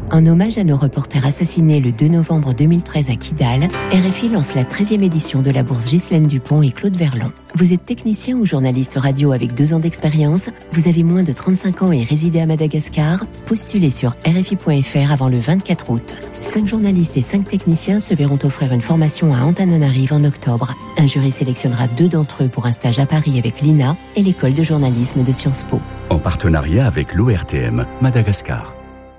En hommage à nos reporters assassinés le 2 novembre 2013 à Kidal, RFI lance la 13e édition de la bourse Ghislaine Dupont et Claude Verlan. Vous êtes technicien ou journaliste radio avec 2 ans d'expérience, vous avez moins de 35 ans et résidez à Madagascar, postulez sur RFI.fr avant le 24 août. 5 journalistes et 5 techniciens se verront offrir une formation à Antananarive en octobre. Un jury sélectionnera 2 d'entre eux pour un stage à Paris avec l'INA et l'école de journalisme de Sciences Po. En partenariat avec l'ORTM, Madagascar.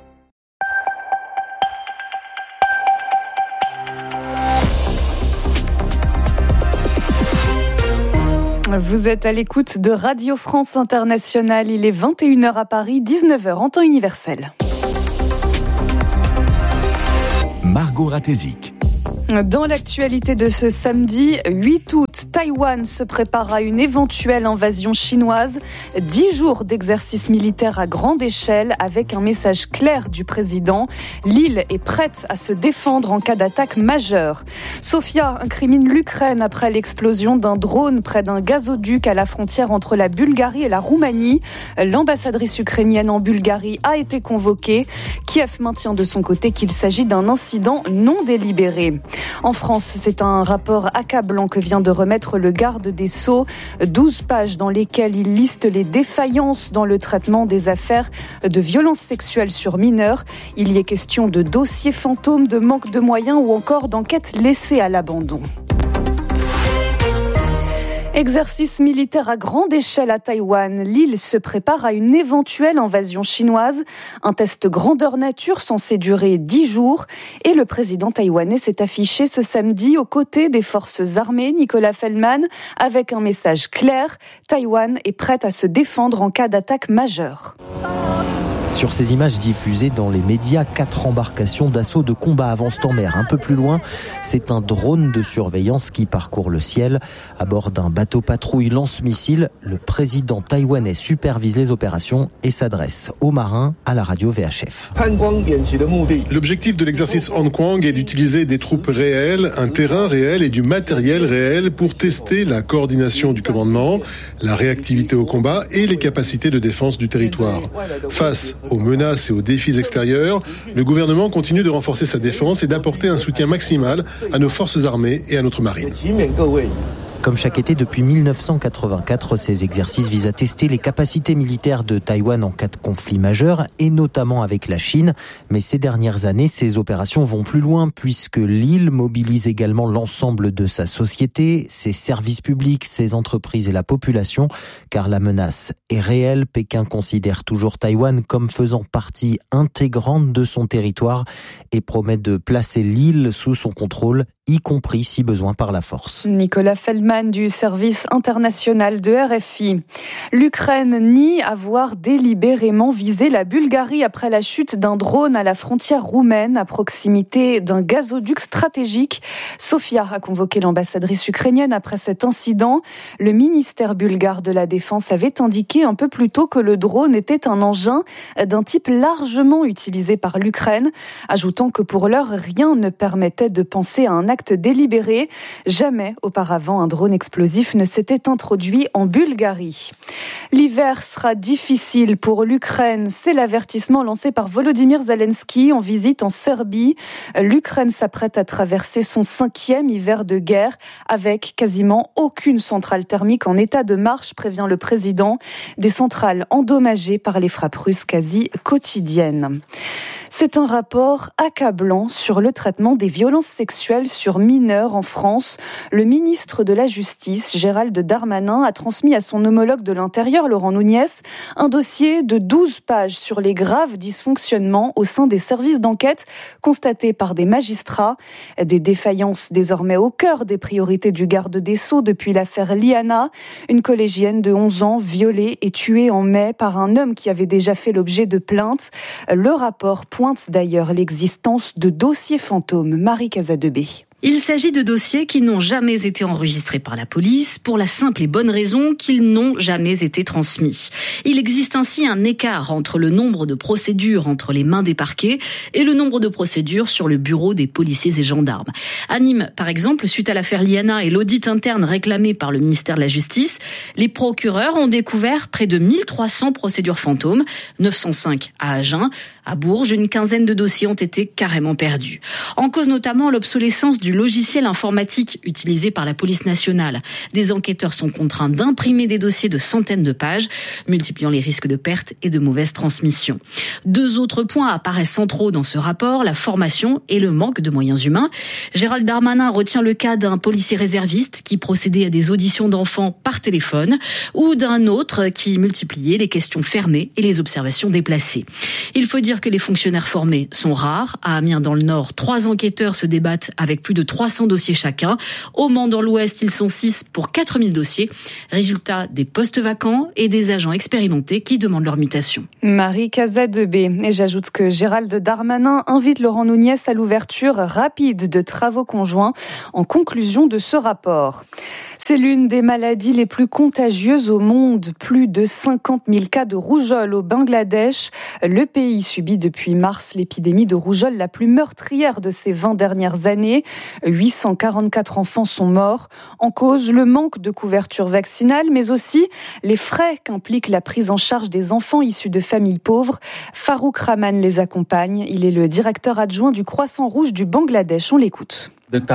Vous êtes à l'écoute de Radio France Internationale. Il est 21h à Paris, 19h en temps universel. Margot Ratézik. Dans l'actualité de ce samedi 8 août, Taïwan se prépare à une éventuelle invasion chinoise. 10 jours d'exercice militaire à grande échelle avec un message clair du président. L'île est prête à se défendre en cas d'attaque majeure. Sofia incrimine l'Ukraine après l'explosion d'un drone près d'un gazoduc à la frontière entre la Bulgarie et la Roumanie. L'ambassadrice ukrainienne en Bulgarie a été convoquée. Kiev maintient de son côté qu'il s'agit d'un incident non délibéré. En France, c'est un rapport accablant que vient de remettre le garde des Sceaux. 12 pages dans lesquelles il liste les défaillances dans le traitement des affaires de violences sexuelles sur mineurs. Il y est question de dossiers fantômes, de manque de moyens ou encore d'enquêtes laissées à l'abandon. Exercice militaire à grande échelle à Taïwan. L'île se prépare à une éventuelle invasion chinoise. Un test grandeur nature censé durer 10 jours. Et le président taïwanais s'est affiché ce samedi aux côtés des forces armées, Nicolas Feldman, avec un message clair. Taïwan est prête à se défendre en cas d'attaque majeure. Sur ces images diffusées dans les médias, 4 embarcations d'assaut de combat avancent en mer. Un peu plus loin, c'est un drone de surveillance qui parcourt le ciel. À bord d'un bateau patrouille lance-missile, le président taïwanais supervise les opérations et s'adresse aux marins à la radio VHF. L'objectif de l'exercice Hankwang est d'utiliser des troupes réelles, un terrain réel et du matériel réel pour tester la coordination du commandement, la réactivité au combat et les capacités de défense du territoire. Face aux menaces et aux défis extérieurs, le gouvernement continue de renforcer sa défense et d'apporter un soutien maximal à nos forces armées et à notre marine. Comme chaque été depuis 1984, ces exercices visent à tester les capacités militaires de Taïwan en cas de conflit majeur, et notamment avec la Chine. Mais ces dernières années, ces opérations vont plus loin puisque l'île mobilise également l'ensemble de sa société, ses services publics, ses entreprises et la population. Car la menace est réelle. Pékin considère toujours Taïwan comme faisant partie intégrante de son territoire et promet de placer l'île sous son contrôle, y compris si besoin par la force. Nicolas Feldman du service international de RFI. L'Ukraine nie avoir délibérément visé la Bulgarie après la chute d'un drone à la frontière roumaine à proximité d'un gazoduc stratégique. Sofia a convoqué l'ambassadrice ukrainienne après cet incident. Le ministère bulgare de la Défense avait indiqué un peu plus tôt que le drone était un engin d'un type largement utilisé par l'Ukraine, ajoutant que pour l'heure, rien ne permettait de penser à un acte délibéré. Jamais auparavant un drone explosif ne s'était introduit en Bulgarie. L'hiver sera difficile pour l'Ukraine. C'est l'avertissement lancé par Volodymyr Zelensky en visite en Serbie. L'Ukraine s'apprête à traverser son 5e hiver de guerre avec quasiment aucune centrale thermique en état de marche, prévient le président. Des centrales endommagées par les frappes russes quasi quotidiennes. C'est un rapport accablant sur le traitement des violences sexuelles sur mineurs en France. Le ministre de la Justice, Gérald Darmanin, a transmis à son homologue de l'Intérieur, Laurent Nunez, un dossier de 12 pages sur les graves dysfonctionnements au sein des services d'enquête constatés par des magistrats. Des défaillances désormais au cœur des priorités du garde des Sceaux depuis l'affaire Liana, une collégienne de 11 ans violée et tuée en mai par un homme qui avait déjà fait l'objet de plaintes. Le rapport pointe d'ailleurs l'existence de dossiers fantômes. Marie Casadebé. Il s'agit de dossiers qui n'ont jamais été enregistrés par la police pour la simple et bonne raison qu'ils n'ont jamais été transmis. Il existe ainsi un écart entre le nombre de procédures entre les mains des parquets et le nombre de procédures sur le bureau des policiers et gendarmes. À Nîmes, par exemple, suite à l'affaire Liana et l'audit interne réclamé par le ministère de la Justice, les procureurs ont découvert près de 1300 procédures fantômes, 905 à Agen. À Bourges, une quinzaine de dossiers ont été carrément perdus. En cause notamment l'obsolescence du logiciel informatique utilisé par la police nationale. Des enquêteurs sont contraints d'imprimer des dossiers de centaines de pages, multipliant les risques de perte et de mauvaise transmission. Deux autres points apparaissent centraux dans ce rapport, la formation et le manque de moyens humains. Gérald Darmanin retient le cas d'un policier réserviste qui procédait à des auditions d'enfants par téléphone ou d'un autre qui multipliait les questions fermées et les observations déplacées. Il faut dire que les fonctionnaires formés sont rares. À Amiens dans le Nord, 3 enquêteurs se débattent avec plus de 300 dossiers chacun. Au Mans dans l'Ouest, ils sont 6 pour 4000 dossiers. Résultat, des postes vacants et des agents expérimentés qui demandent leur mutation. Marie Casadebé. Et j'ajoute que Gérald Darmanin invite Laurent Nunez à l'ouverture rapide de travaux conjoints en conclusion de ce rapport. C'est l'une des maladies les plus contagieuses au monde. Plus de 50 000 cas de rougeole au Bangladesh. Le pays subit depuis mars l'épidémie de rougeole la plus meurtrière de ces 20 dernières années. 844 enfants sont morts. En cause, le manque de couverture vaccinale, mais aussi les frais qu'implique la prise en charge des enfants issus de familles pauvres. Farouk Rahman les accompagne. Il est le directeur adjoint du Croissant Rouge du Bangladesh. On l'écoute.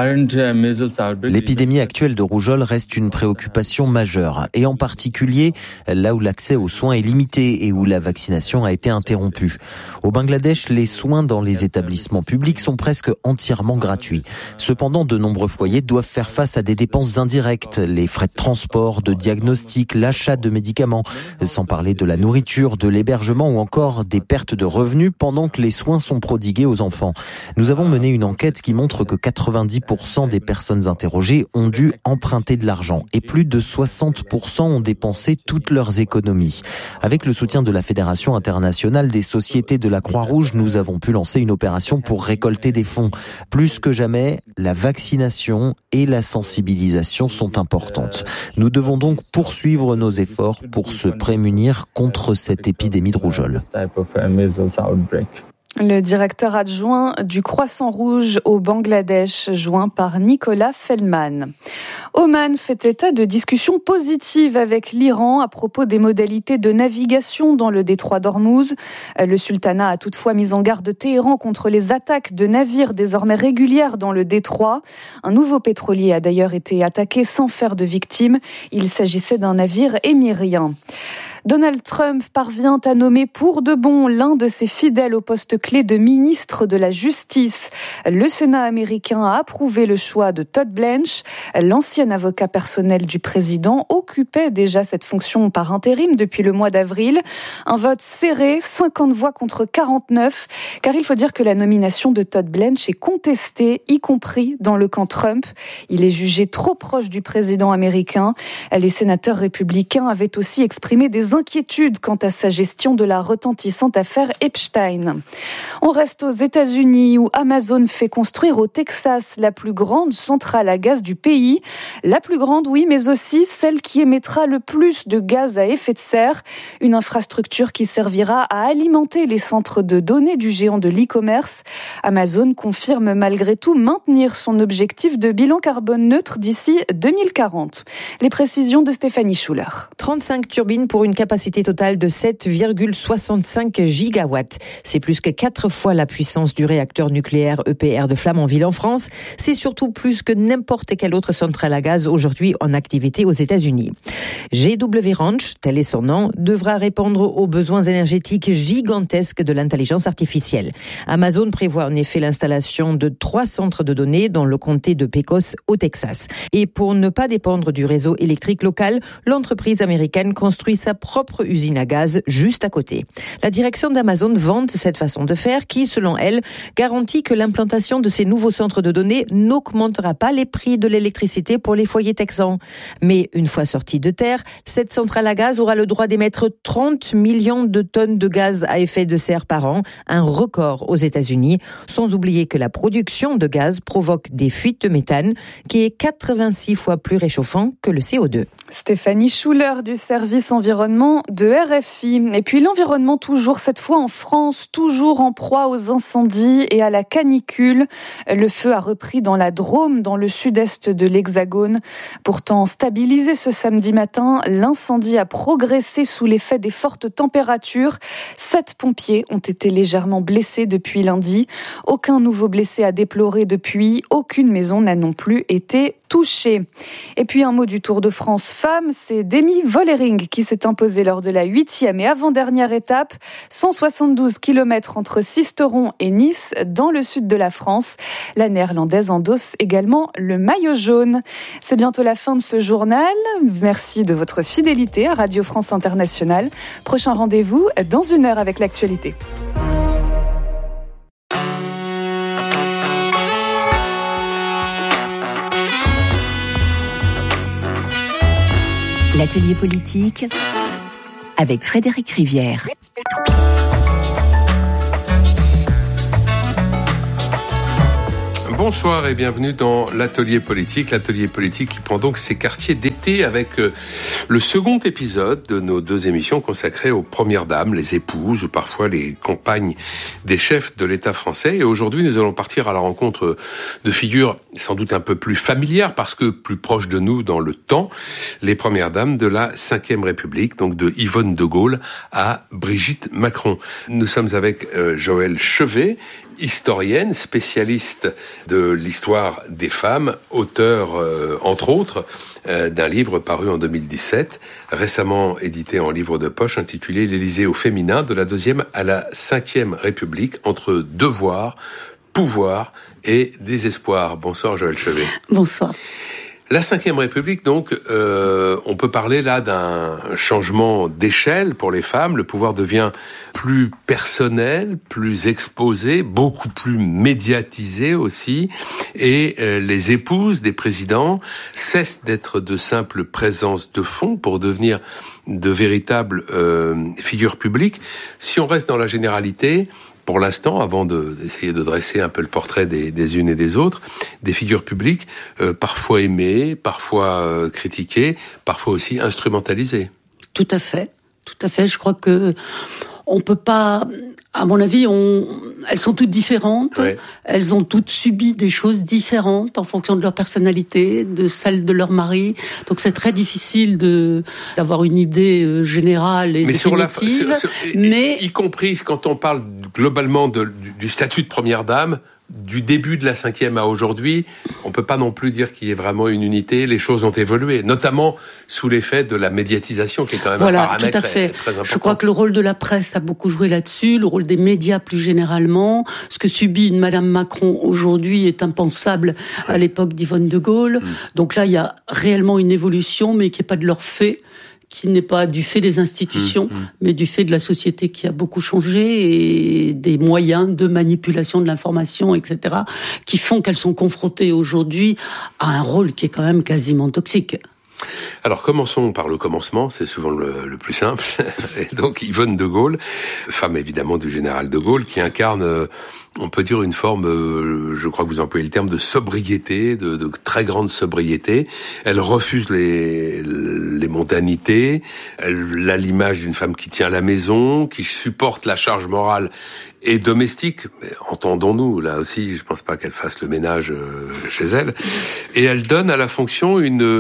L'épidémie actuelle de rougeole reste une préoccupation majeure, et en particulier là où l'accès aux soins est limité et où la vaccination a été interrompue. Au Bangladesh, les soins dans les établissements publics sont presque entièrement gratuits. Cependant, de nombreux foyers doivent faire face à des dépenses indirectes, les frais de transport, de diagnostic, l'achat de médicaments, sans parler de la nourriture, de l'hébergement ou encore des pertes de revenus pendant que les soins sont prodigués aux enfants. Nous avons mené une enquête qui montre que 90% des personnes interrogées ont dû emprunter de l'argent et plus de 60% ont dépensé toutes leurs économies. Avec le soutien de la Fédération internationale des sociétés de la Croix-Rouge, nous avons pu lancer une opération pour récolter des fonds. Plus que jamais, la vaccination et la sensibilisation sont importantes. Nous devons donc poursuivre nos efforts pour se prémunir contre cette épidémie de rougeole. Le directeur adjoint du Croissant Rouge au Bangladesh, joint par Nicolas Feldman. Oman fait état de discussions positives avec l'Iran à propos des modalités de navigation dans le détroit d'Ormuz. Le sultanat a toutefois mis en garde Téhéran contre les attaques de navires désormais régulières dans le détroit. Un nouveau pétrolier a d'ailleurs été attaqué sans faire de victimes. Il s'agissait d'un navire émirien. Donald Trump parvient à nommer pour de bon l'un de ses fidèles au poste clé de ministre de la Justice. Le Sénat américain a approuvé le choix de Todd Blanche. L'ancien avocat personnel du président occupait déjà cette fonction par intérim depuis le mois d'avril. Un vote serré, 50 voix contre 49, car il faut dire que la nomination de Todd Blanche est contestée, y compris dans le camp Trump. Il est jugé trop proche du président américain. Les sénateurs républicains avaient aussi exprimé des inquiétudes quant à sa gestion de la retentissante affaire Epstein. On reste aux États-Unis où Amazon fait construire au Texas la plus grande centrale à gaz du pays. La plus grande, oui, mais aussi celle qui émettra le plus de gaz à effet de serre. Une infrastructure qui servira à alimenter les centres de données du géant de l'e-commerce. Amazon confirme malgré tout maintenir son objectif de bilan carbone neutre d'ici 2040. Les précisions de Stéphanie Schuller. 35 turbines pour une capacité totale de 7,65 gigawatts. C'est plus que 4 fois la puissance du réacteur nucléaire EPR de Flamanville en France. C'est surtout plus que n'importe quelle autre centrale à gaz aujourd'hui en activité aux États-Unis. GW Ranch, tel est son nom, devra répondre aux besoins énergétiques gigantesques de l'intelligence artificielle. Amazon prévoit en effet l'installation de 3 centres de données dans le comté de Pecos au Texas. Et pour ne pas dépendre du réseau électrique local, l'entreprise américaine construit sa propre usine à gaz juste à côté. La direction d'Amazon vante cette façon de faire qui, selon elle, garantit que l'implantation de ces nouveaux centres de données n'augmentera pas les prix de l'électricité pour les foyers texans. Mais une fois sortie de terre, cette centrale à gaz aura le droit d'émettre 30 millions de tonnes de gaz à effet de serre par an, un record aux États-Unis, sans oublier que la production de gaz provoque des fuites de méthane qui est 86 fois plus réchauffant que le CO2. Stéphanie Schuller du service environnement de RFI. Et puis l'environnement toujours, cette fois en France, toujours en proie aux incendies et à la canicule. Le feu a repris dans la Drôme, dans le sud-est de l'Hexagone. Pourtant stabilisé ce samedi matin, l'incendie a progressé sous l'effet des fortes températures. 7 pompiers ont été légèrement blessés depuis lundi. Aucun nouveau blessé à déplorer depuis. Aucune maison n'a non plus été touchée. Et puis un mot du Tour de France femmes, c'est Demi Vollering qui s'est imposée lors de la 8e et avant-dernière étape. 172 km entre Sisteron et Nice, dans le sud de la France. La néerlandaise endosse également le maillot jaune. C'est bientôt la fin de ce journal. Merci de votre fidélité à Radio France Internationale. Prochain rendez-vous dans 1 heure avec l'actualité. L'atelier politique avec Frédéric Rivière. Bonsoir et bienvenue dans l'atelier politique. L'atelier politique qui prend donc ses quartiers d'été avec le second épisode de nos 2 émissions consacrées aux premières dames, les épouses ou parfois les compagnes des chefs de l'État français. Et aujourd'hui, nous allons partir à la rencontre de figures sans doute un peu plus familières parce que plus proches de nous dans le temps, les premières dames de la Ve République, donc de Yvonne de Gaulle à Brigitte Macron. Nous sommes avec Joëlle Chevet, historienne, spécialiste de l'histoire des femmes, auteur, entre autres, d'un livre paru en 2017, récemment édité en livre de poche, intitulé « L'Élysée au féminin, de la 2e à la 5e République, entre devoir, pouvoir et désespoir ». Bonsoir Joëlle Chevet. Bonsoir. La Ve République, donc, on peut parler là d'un changement d'échelle pour les femmes. Le pouvoir devient plus personnel, plus exposé, beaucoup plus médiatisé aussi. Et les épouses des présidents cessent d'être de simples présences de fond pour devenir de véritables figures publiques. Si on reste dans la généralité, pour l'instant, avant d'essayer de dresser un peu le portrait des unes et des autres, des figures publiques parfois aimées, parfois critiquées, parfois aussi instrumentalisées. Tout à fait. Je crois que on peut pas, à mon avis, elles sont toutes différentes. Ouais. Elles ont toutes subi des choses différentes en fonction de leur personnalité, de celle de leur mari. Donc c'est très difficile d'avoir une idée générale et définitive. Mais y compris quand on parle globalement du statut de première dame, du début de la 5e à aujourd'hui, on peut pas non plus dire qu'il y ait vraiment une unité. Les choses ont évolué, notamment sous l'effet de la médiatisation, qui est quand même un paramètre tout à fait. Très important. Je crois que le rôle de la presse a beaucoup joué là-dessus, le rôle des médias plus généralement. Ce que subit une Madame Macron aujourd'hui est impensable à l'époque d'Yvonne de Gaulle. Donc là, il y a réellement une évolution, mais qui n'est pas de leur fait, qui n'est pas du fait des institutions, mais du fait de la société qui a beaucoup changé et des moyens de manipulation de l'information, etc., qui font qu'elles sont confrontées aujourd'hui à un rôle qui est quand même quasiment toxique. Alors commençons par le commencement, c'est souvent le plus simple. Et donc Yvonne de Gaulle, femme évidemment du général de Gaulle, qui incarne, on peut dire une forme, je crois que vous employez le terme de sobriété, de très grande sobriété. Elle refuse les mondanités, elle a l'image d'une femme qui tient la maison, qui supporte la charge morale et domestique, mais entendons-nous, là aussi, je pense pas qu'elle fasse le ménage chez elle. Et elle donne à la fonction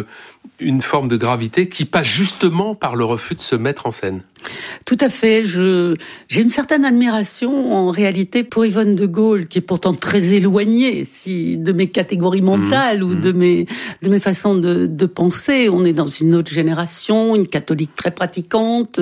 une forme de gravité qui passe justement par le refus de se mettre en scène. Tout à fait. J'ai une certaine admiration, en réalité, pour Yvonne de Gaulle, qui est pourtant très éloignée de mes catégories mentales ou de mes façons de penser. On est dans une autre génération, une catholique très pratiquante.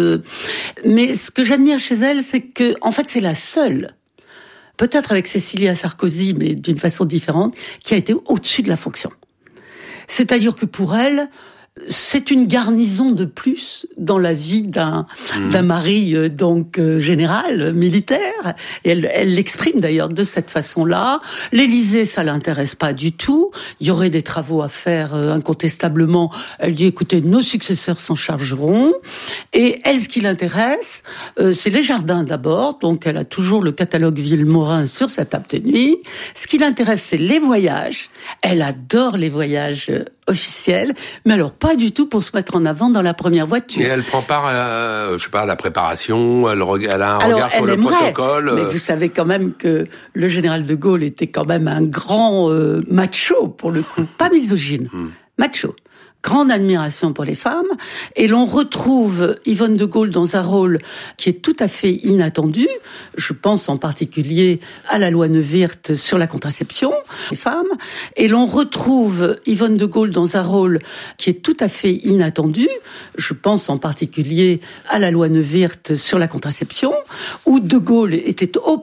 Mais ce que j'admire chez elle, c'est que, en fait, c'est la seule, peut-être avec Cécilia Sarkozy, mais d'une façon différente, qui a été au-dessus de la fonction. C'est-à-dire que pour elle, c'est une garnison de plus dans la vie d'un mari général, militaire. Et elle l'exprime d'ailleurs de cette façon-là. L'Élysée, ça l'intéresse pas du tout. Il y aurait des travaux à faire incontestablement. Elle dit, écoutez, nos successeurs s'en chargeront. Et elle, ce qui l'intéresse, c'est les jardins d'abord. Donc elle a toujours le catalogue Vilmorin sur sa table de nuit. Ce qui l'intéresse, c'est les voyages. Elle adore les voyages officiels, mais alors pas du tout pour se mettre en avant dans la première voiture. Et elle prend part à la préparation, elle a un regard sur le protocole. Mais vous savez quand même que le général de Gaulle était quand même un grand macho, pour le coup, pas misogyne, macho. Grande admiration pour les femmes, et l'on retrouve Yvonne de Gaulle dans un rôle qui est tout à fait inattendu. Je pense en particulier à la loi Neuwirth sur la contraception des femmes, et l'on retrouve Yvonne de Gaulle dans un rôle qui est tout à fait inattendu. Je pense en particulier à la loi Neuwirth sur la contraception, où de Gaulle était au